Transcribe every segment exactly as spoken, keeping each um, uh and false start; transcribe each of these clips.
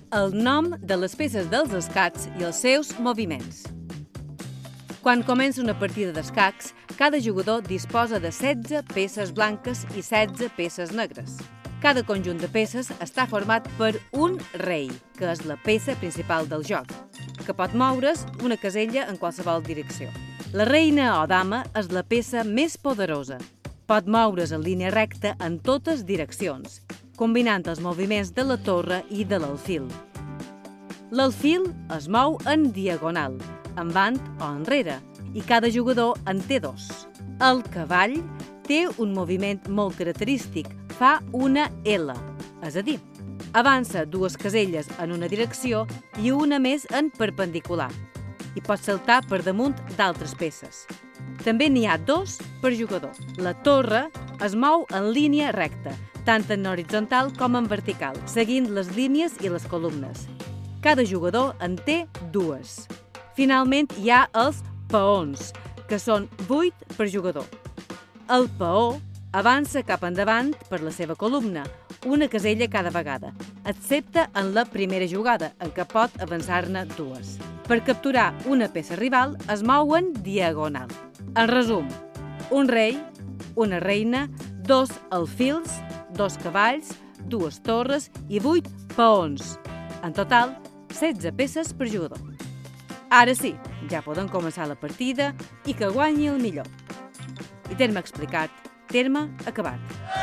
El nom de les peces dels escacs i els seus moviments. Quan comença una partida d'escacs, cada jugador disposa de setze peces blanques i setze peces negres. Cada conjunt de peces està format per un rei, que és la peça principal del joc, que pot moure's una casella en qualsevol direcció. La reina o dama és la peça més poderosa. Pot moure's en línia recta en totes direccions, combinant els moviments de la torre i de l'alfil. L'alfil es mou en diagonal, endavant o enrere, i cada jugador en té dos. El cavall té un moviment molt característic, fa una L, és a dir, avança dues caselles en una direcció i una més en perpendicular, i pot saltar per damunt d'altres peces. També n'hi ha dos per jugador. La torre es mou en línia recta, tant en horitzontal com en vertical, seguint les línies i les columnes. Cada jugador en té dues. Finalment hi ha els peons, que són vuit per jugador. El peó avança cap endavant per la seva columna, una casella cada vegada, excepte en la primera jugada, en què pot avançar-ne dues. Per capturar una peça rival es mou en diagonal. En resum, un rei, una reina, dos alfils, dos cavalls, dues torres i vuit peons. En total, setze peces per jugador. Ara sí, ja poden començar la partida i que guanyi el millor. I terme explicat, terme acabat.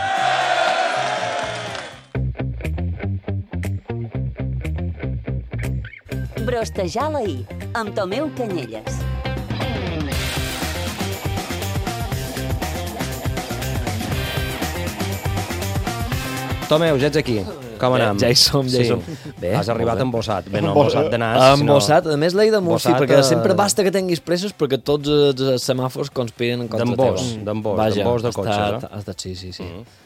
Brostejar la I, amb Tomeu Canyelles. Tomeu, ja ets aquí. Com anem? Ja hi som, ja hi sí. som. Bé, has arribat embossat. Bé, no, embossat de nas. Embossat, a més l'he de molt, sí, perquè uh... sempre basta que tinguis presses perquè tots els semàfors conspiren en contra teva. D'embós, d'embós, d'embós de cotxes, eh? Has estat, sí, sí, sí. Mm.